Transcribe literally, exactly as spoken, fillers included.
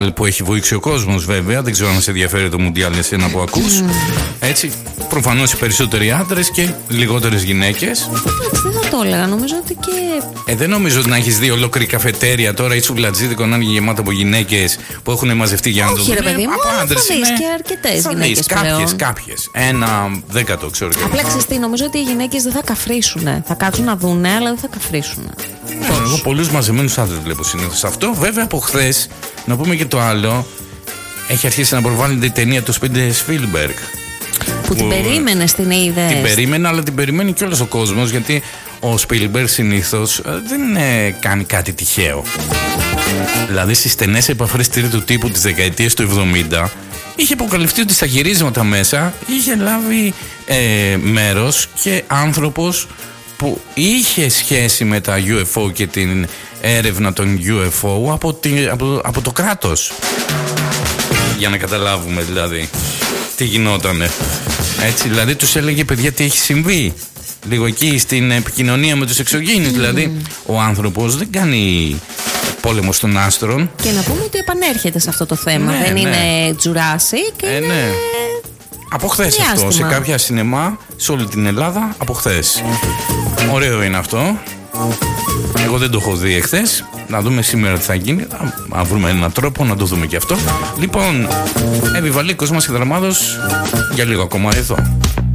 που έχει βοήξει ο κόσμος, βέβαια. Δεν ξέρω αν σε ενδιαφέρει το Μουντιάλ εσένα που ακούς. Mm. Έτσι, προφανώς οι περισσότεροι άντρες και λιγότερες γυναίκες. Εντάξει, δεν θα το έλεγα. Νομίζω ότι και. Ε, δεν νομίζω ότι να έχεις δει ολόκληρη καφετέρια τώρα ή σουβλατζίδικο να είναι γεμάτα από γυναίκες που έχουν μαζευτεί για να το δουν. Όχι, ρε παιδί μου, θα δεις και αρκετές γυναίκες. Κάποιες, κάποιες. Ένα δέκατο, ξέρω και. Απλά ξέρεις τι, νομίζω ότι οι γυναίκες δεν θα καφρίσουνε. Θα κάτσουν να δουνε, αλλά δεν θα καφρίσουνε. Ναι, εγώ πολλούς μαζεμένους άντρες βλέπω συνήθως. Αυτό, βέβαια, από χθες, να πούμε και το άλλο, έχει αρχίσει να προβάλλεται η ταινία του Spielberg. Που, που την περίμενε, την είδε. Την περίμενε, αλλά την περιμένει και όλος ο κόσμος, γιατί ο Spielberg συνήθως δεν ε, κάνει κάτι τυχαίο. Δηλαδή στις στενές επαφές τρίτου τύπου της δεκαετίας του εβδομήντα είχε αποκαλυφθεί ότι στα γυρίσματα μέσα είχε λάβει ε, μέρος και άνθρωπος που είχε σχέση με τα γιου εφ ο και την έρευνα των γιου εφ ο από, τη, από, από το κράτος. Για να καταλάβουμε δηλαδή τι γινότανε. Έτσι, δηλαδή τους έλεγε, παιδιά, τι έχει συμβεί. Λίγο εκεί στην επικοινωνία με τους εξωγήινους. Mm. Δηλαδή ο άνθρωπος δεν κάνει πόλεμο των άστρων. Και να πούμε ότι επανέρχεται σε αυτό το θέμα. Ναι, δεν ναι. είναι Jurassic, ε, είναι... ναι. Από χθες αυτό, σε κάποια σινεμά σε όλη την Ελλάδα, από χθες. Ωραίο είναι αυτό. Εγώ δεν το έχω δει εχθές. Να δούμε σήμερα τι θα γίνει. Να βρούμε έναν τρόπο να το δούμε και αυτό. Λοιπόν, Εύη Βαλή, Κοσμάς και Δραμάδος, για λίγο ακόμα εδώ.